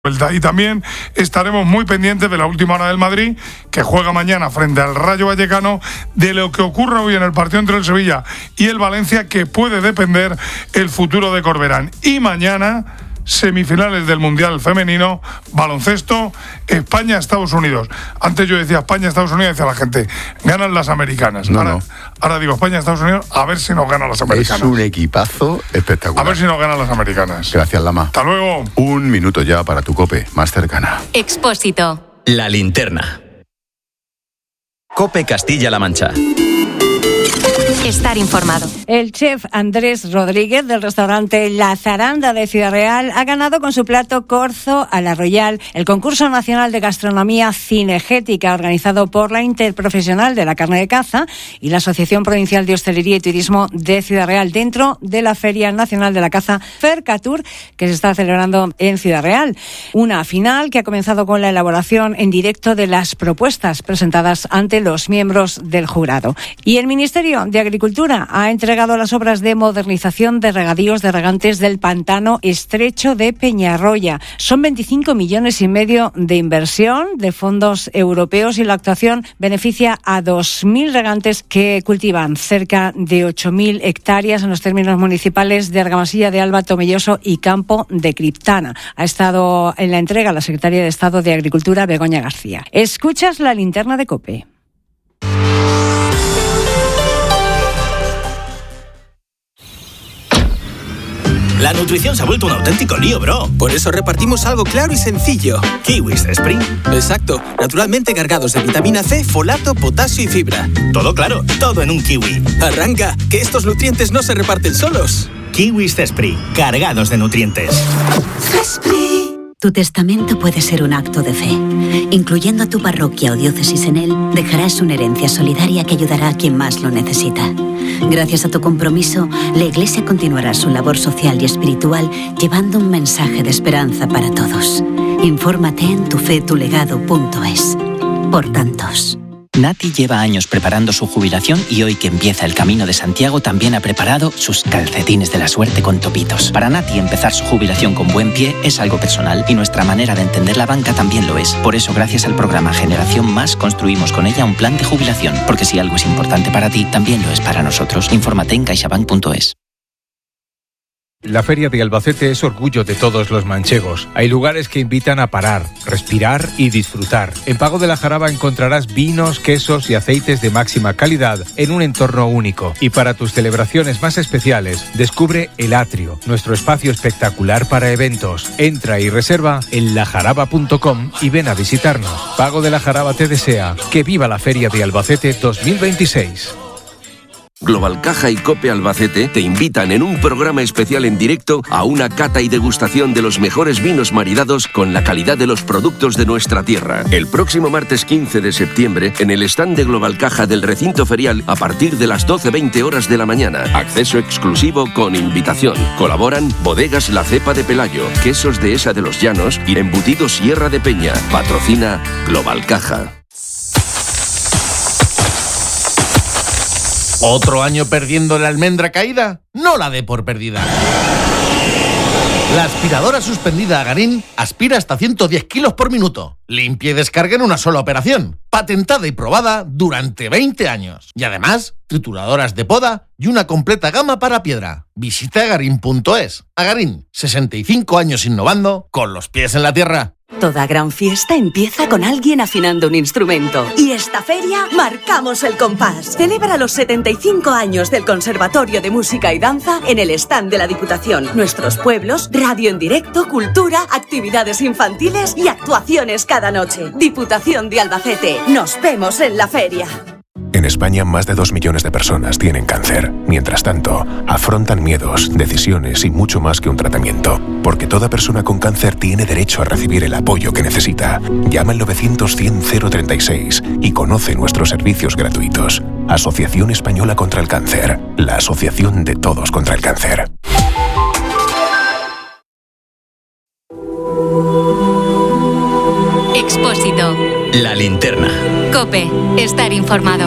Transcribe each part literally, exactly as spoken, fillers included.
Y también estaremos muy pendientes de la última hora del Madrid, que juega mañana frente al Rayo Vallecano, de lo que ocurra hoy en el partido entre el Sevilla y el Valencia, que puede depender el futuro de Corberán. Y mañana, semifinales del Mundial Femenino, baloncesto, España-Estados Unidos. Antes yo decía España-Estados Unidos, decía la gente, ganan las americanas. No, ahora, no. ahora digo España-Estados Unidos, a ver si nos ganan las americanas. Es un equipazo espectacular. A ver si nos ganan las americanas. Gracias, Lama. Hasta luego. Un minuto ya para tu COPE más cercana. Expósito. La linterna. COPE Castilla-La Mancha. Estar informado. El chef Andrés Rodríguez del restaurante La Zaranda de Ciudad Real ha ganado con su plato Corzo a la Royal el concurso nacional de gastronomía cinegética organizado por la Interprofesional de la Carne de Caza y la Asociación Provincial de Hostelería y Turismo de Ciudad Real dentro de la Feria Nacional de la Caza Fercatur, que se está celebrando en Ciudad Real. Una final que ha comenzado con la elaboración en directo de las propuestas presentadas ante los miembros del jurado. Y el Ministerio de Agricultura ha entregado las obras de modernización de regadíos de regantes del pantano estrecho de Peñarroya. Son veinticinco millones y medio de inversión de fondos europeos y la actuación beneficia a dos mil regantes que cultivan cerca de ocho mil hectáreas en los términos municipales de Argamasilla de Alba, Tomelloso y Campo de Criptana. Ha estado en la entrega la secretaria de Estado de Agricultura, Begoña García. Escuchas la linterna de COPE. La nutrición se ha vuelto un auténtico lío, bro. Por eso repartimos algo claro y sencillo. Kiwis Spring. Exacto, naturalmente cargados de vitamina C, folato, potasio y fibra. Todo claro, todo en un kiwi. Arranca, que estos nutrientes no se reparten solos. Kiwis Spring, cargados de nutrientes. Tu testamento puede ser un acto de fe. Incluyendo a tu parroquia o diócesis en él, dejarás una herencia solidaria que ayudará a quien más lo necesita. Gracias a tu compromiso, la Iglesia continuará su labor social y espiritual llevando un mensaje de esperanza para todos. Infórmate en tu fe tu legado punto es. Por tantos. Nati lleva años preparando su jubilación y hoy que empieza el Camino de Santiago también ha preparado sus calcetines de la suerte con topitos. Para Nati empezar su jubilación con buen pie es algo personal y nuestra manera de entender la banca también lo es. Por eso gracias al programa Generación Más construimos con ella un plan de jubilación. Porque si algo es importante para ti, también lo es para nosotros. Infórmate en caixabank punto es. La Feria de Albacete es orgullo de todos los manchegos. Hay lugares que invitan a parar, respirar y disfrutar. En Pago de la Jaraba encontrarás vinos, quesos y aceites de máxima calidad en un entorno único. Y para tus celebraciones más especiales, descubre El Atrio, nuestro espacio espectacular para eventos. Entra y reserva en la jaraba punto com y ven a visitarnos. Pago de la Jaraba te desea que viva la Feria de Albacete dos mil veintiséis. Global Caja y COPE Albacete te invitan en un programa especial en directo a una cata y degustación de los mejores vinos maridados con la calidad de los productos de nuestra tierra. El próximo martes quince de septiembre en el stand de Global Caja del recinto ferial a partir de las doce veinte horas de la mañana. Acceso exclusivo con invitación. Colaboran Bodegas La Cepa de Pelayo, Quesos de Esa de los Llanos y Embutidos Sierra de Peña. Patrocina Global Caja. ¿Otro año perdiendo la almendra caída? No la dé por perdida. La aspiradora suspendida Agarín aspira hasta ciento diez kilos por minuto. Limpia y descarga en una sola operación. Patentada y probada durante veinte años. Y además, trituradoras de poda y una completa gama para piedra. Visita agarín punto es. Agarín, sesenta y cinco años innovando con los pies en la tierra. Toda gran fiesta empieza con alguien afinando un instrumento. Y esta feria marcamos el compás. Celebra los setenta y cinco años del Conservatorio de Música y Danza en el stand de la Diputación. Nuestros pueblos, radio en directo, cultura, actividades infantiles y actuaciones cada noche. Diputación de Albacete. Nos vemos en la feria. En España, más de dos millones de personas tienen cáncer. Mientras tanto, afrontan miedos, decisiones y mucho más que un tratamiento. Porque toda persona con cáncer tiene derecho a recibir el apoyo que necesita. Llama al novecientos cien cero treinta y seis y conoce nuestros servicios gratuitos. Asociación Española contra el Cáncer. La asociación de todos contra el cáncer. Expósito. La linterna. COPE. Estar informado.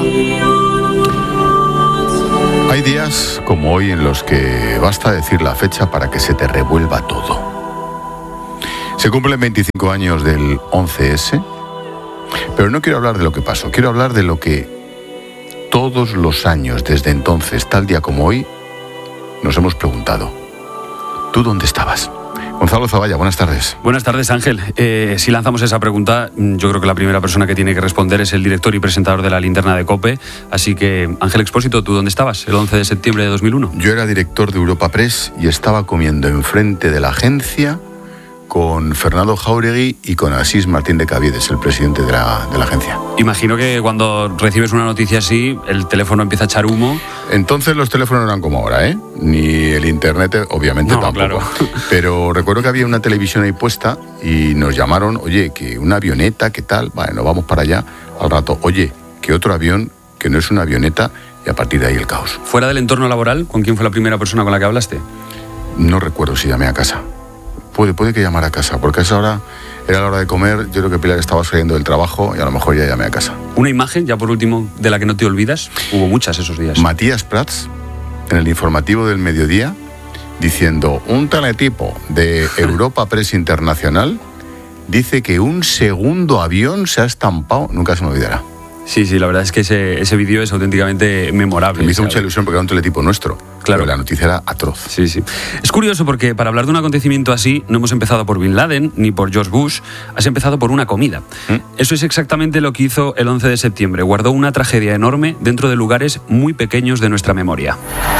Hay días como hoy en los que basta decir la fecha para que se te revuelva todo. Se cumplen veinticinco años del once ese, pero no quiero hablar de lo que pasó, quiero hablar de lo que todos los años desde entonces, tal día como hoy, nos hemos preguntado. ¿Tú dónde estabas? Gonzalo Zavalla, buenas tardes. Buenas tardes, Ángel. Eh, si lanzamos esa pregunta, yo creo que la primera persona que tiene que responder es el director y presentador de La Linterna de COPE. Así que, Ángel Expósito, ¿tú dónde estabas el once de septiembre de dos mil uno? Yo era director de Europa Press y estaba comiendo enfrente de la agencia con Fernando Jáuregui y con Asís Martín de Caviedes, el presidente de la, de la agencia. Imagino que cuando recibes una noticia así, el teléfono empieza a echar humo. Entonces los teléfonos no eran como ahora, ¿eh? Ni el internet, obviamente, no, tampoco. Claro. Pero recuerdo que había una televisión ahí puesta y nos llamaron, oye, que una avioneta, ¿qué tal? Bueno, vamos para allá. Al rato, oye, que otro avión, que no es una avioneta, y a partir de ahí el caos. ¿Fuera del entorno laboral, con quién fue la primera persona con la que hablaste? No recuerdo si llamé a casa. Puede, puede que llamara a casa, porque a esa hora era la hora de comer. Yo creo que Pilar estaba saliendo del trabajo y a lo mejor ya llamé a casa. Una imagen, ya por último, de la que no te olvidas. Hubo muchas esos días. Matías Prats, en el informativo del mediodía, diciendo: un teletipo de Europa Press Internacional dice que un segundo avión se ha estampado. Nunca se me olvidará. Sí, sí, la verdad es que ese, ese vídeo es auténticamente memorable. Me hizo mucha ilusión porque era un teletipo nuestro. Claro. Pero la noticia era atroz. Sí, sí. Es curioso porque para hablar de un acontecimiento así no hemos empezado por Bin Laden ni por George Bush. Has empezado por una comida. ¿Mm? Eso es exactamente lo que hizo el once de septiembre. Guardó una tragedia enorme dentro de lugares muy pequeños de nuestra memoria.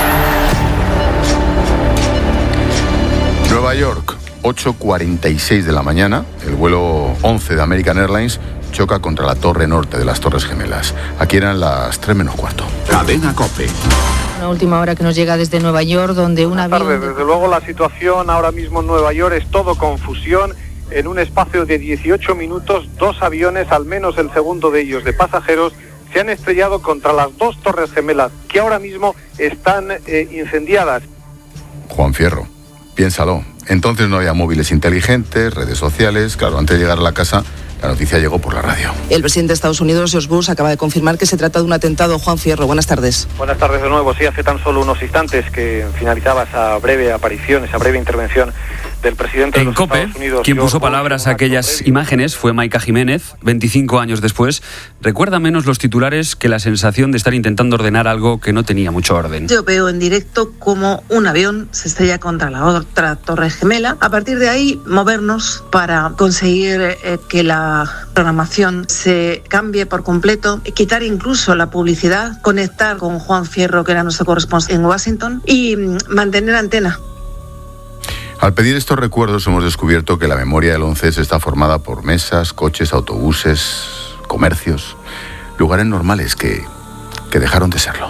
Nueva York, ocho cuarenta y seis de la mañana. El vuelo once de American Airlines choca contra la torre norte de las Torres Gemelas. Aquí eran las tres menos cuarto. Cadena COPE. Una última hora que nos llega desde Nueva York, donde un avión... Buenas tardes. Desde luego la situación ahora mismo en Nueva York es todo confusión. En un espacio de dieciocho minutos, dos aviones, al menos el segundo de ellos de pasajeros, se han estrellado contra las dos Torres Gemelas, que ahora mismo están eh, incendiadas. Juan Fierro, piénsalo. Entonces no había móviles inteligentes, redes sociales. Claro, antes de llegar a la casa, la noticia llegó por la radio. El presidente de Estados Unidos, George Bush, acaba de confirmar que se trata de un atentado. Juan Fierro, buenas tardes. Buenas tardes de nuevo. Sí, hace tan solo unos instantes que finalizaba esa breve aparición, esa breve intervención del presidente de los COPE, Estados Unidos. Quien puso palabras a aquellas imágenes fue Maika Jiménez. veinticinco años después, recuerda menos los titulares que la sensación de estar intentando ordenar algo que no tenía mucho orden. Yo veo en directo cómo un avión se estrella contra la otra torre gemela. A partir de ahí, movernos para conseguir eh, que la programación se cambie por completo, quitar incluso la publicidad, conectar con Juan Fierro, que era nuestro corresponsal en Washington, y mm, mantener antena. Al pedir estos recuerdos hemos descubierto que la memoria del once está formada por mesas, coches, autobuses, comercios, lugares normales que, que dejaron de serlo.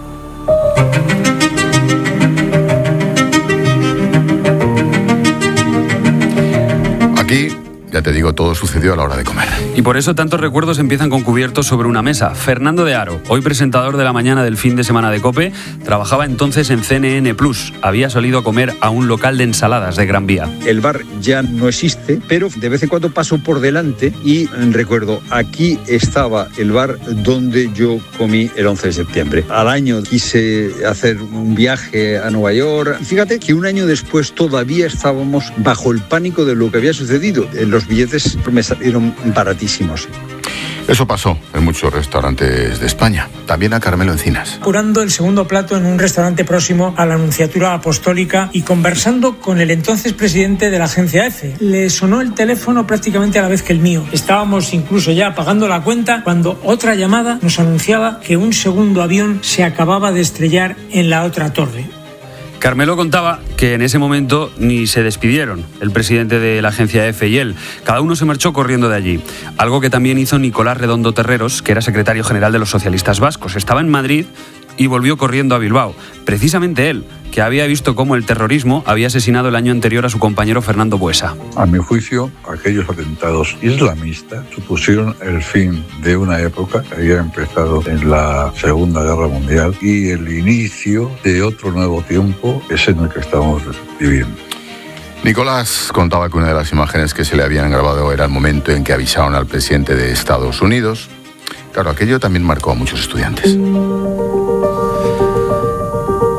Aquí, ya te digo, todo sucedió a la hora de comer. Y por eso tantos recuerdos empiezan con cubiertos sobre una mesa. Fernando de Haro, hoy presentador de la mañana del fin de semana de COPE, trabajaba entonces en C N N Plus. Había salido a comer a un local de ensaladas de Gran Vía. El bar ya no existe, pero de vez en cuando paso por delante y recuerdo, aquí estaba el bar donde yo comí el once de septiembre. Al año quise hacer un viaje a Nueva York. Y fíjate que un año después todavía estábamos bajo el pánico de lo que había sucedido. Los billetes me salieron baratísimos. Eso pasó en muchos restaurantes de España, también a Carmelo Encinas. Curando el segundo plato en un restaurante próximo a la Anunciatura Apostólica y conversando con el entonces presidente de la agencia EFE. Le sonó el teléfono prácticamente a la vez que el mío. Estábamos incluso ya pagando la cuenta cuando otra llamada nos anunciaba que un segundo avión se acababa de estrellar en la otra torre. Carmelo contaba que en ese momento ni se despidieron el presidente de la agencia EFE y él. Cada uno se marchó corriendo de allí. Algo que también hizo Nicolás Redondo Terreros, que era secretario general de los socialistas vascos. Estaba en Madrid y volvió corriendo a Bilbao. Precisamente él, que había visto cómo el terrorismo había asesinado el año anterior a su compañero Fernando Buesa. A mi juicio, aquellos atentados islamistas supusieron el fin de una época que había empezado en la Segunda Guerra Mundial y el inicio de otro nuevo tiempo, que es en el que estamos viviendo. Nicolás contaba que una de las imágenes que se le habían grabado era el momento en que avisaron al presidente de Estados Unidos. Claro, aquello también marcó a muchos estudiantes.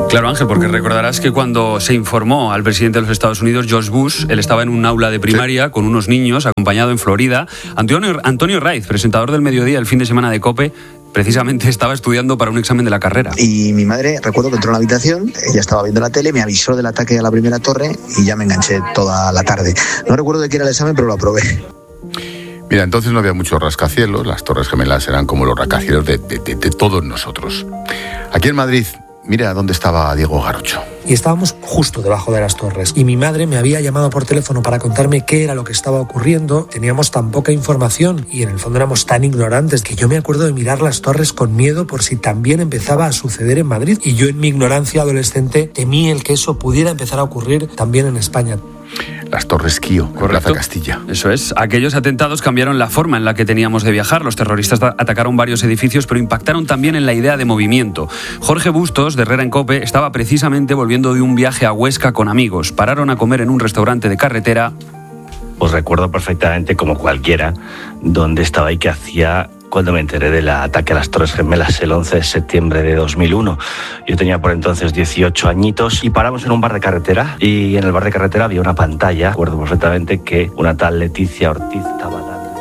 Claro, Ángel, porque recordarás que cuando se informó al presidente de los Estados Unidos, George Bush, él estaba en un aula de primaria sí. con unos niños, acompañado en Florida. Antonio, Antonio Raiz, presentador del Mediodía, el fin de semana de COPE, precisamente estaba estudiando para un examen de la carrera. Y mi madre, recuerdo que entró en la habitación, ella estaba viendo la tele, me avisó del ataque a la primera torre y ya me enganché toda la tarde. No recuerdo de qué era el examen, pero lo aprobé. Mira, entonces no había muchos rascacielos, las Torres Gemelas eran como los rascacielos de, de, de, de todos nosotros. Aquí en Madrid, mira dónde estaba Diego Garocho. Y estábamos justo debajo de las torres. Y mi madre me había llamado por teléfono para contarme qué era lo que estaba ocurriendo. Teníamos tan poca información y en el fondo éramos tan ignorantes que yo me acuerdo de mirar las torres con miedo por si también empezaba a suceder en Madrid. Y yo en mi ignorancia adolescente temí el que eso pudiera empezar a ocurrir también en España. Las Torres Kío, Plaza Castilla. Eso es. Aquellos atentados cambiaron la forma en la que teníamos de viajar. Los terroristas atacaron varios edificios, pero impactaron también en la idea de movimiento. Jorge Bustos, de Herrera en COPE, estaba precisamente volviendo de un viaje a Huesca con amigos. Pararon a comer en un restaurante de carretera. Os recuerdo perfectamente, como cualquiera, dónde estaba y qué hacía cuando me enteré del ataque a las Torres Gemelas el once de septiembre de dos mil uno. Yo tenía por entonces dieciocho añitos y paramos en un bar de carretera y en el bar de carretera había una pantalla. Recuerdo perfectamente que una tal Leticia Ortiz Tabalán.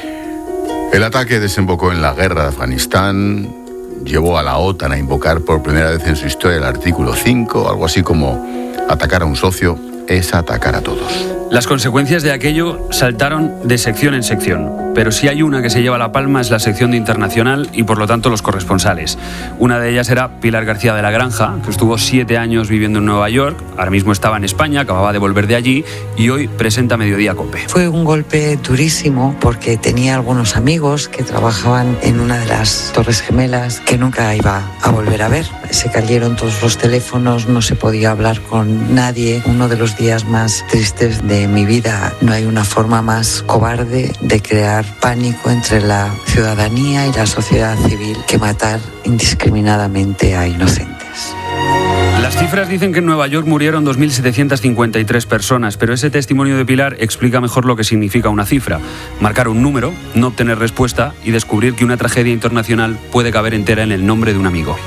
El ataque desembocó en la guerra de Afganistán, llevó a la OTAN a invocar por primera vez en su historia el artículo cinco, algo así como atacar a un socio es atacar a todos. Las consecuencias de aquello saltaron de sección en sección, pero si hay una que se lleva la palma es la sección de internacional y por lo tanto los corresponsales. Una de ellas era Pilar García de la Granja, que estuvo siete años viviendo en Nueva York, ahora mismo estaba en España, acababa de volver de allí y hoy presenta Mediodía COPE. Fue un golpe durísimo porque tenía algunos amigos que trabajaban en una de las Torres Gemelas que nunca iba a volver a ver. Se cayeron todos los teléfonos, no se podía hablar con nadie. Uno de los días más tristes de en mi vida. No hay una forma más cobarde de crear pánico entre la ciudadanía y la sociedad civil que matar indiscriminadamente a inocentes. Las cifras dicen que en Nueva York murieron dos mil setecientas cincuenta y tres personas, pero ese testimonio de Pilar explica mejor lo que significa una cifra. Marcar un número, no obtener respuesta y descubrir que una tragedia internacional puede caber entera en el nombre de un amigo.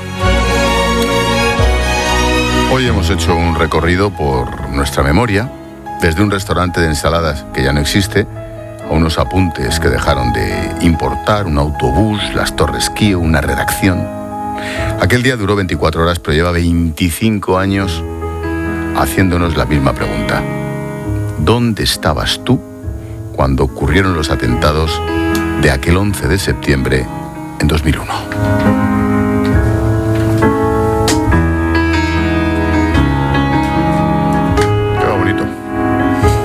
Hoy hemos hecho un recorrido por nuestra memoria, desde un restaurante de ensaladas que ya no existe, a unos apuntes que dejaron de importar, un autobús, las Torres Kío, una redacción. Aquel día duró veinticuatro horas, pero lleva veinticinco años haciéndonos la misma pregunta. ¿Dónde estabas tú cuando ocurrieron los atentados de aquel once de septiembre en dos mil uno?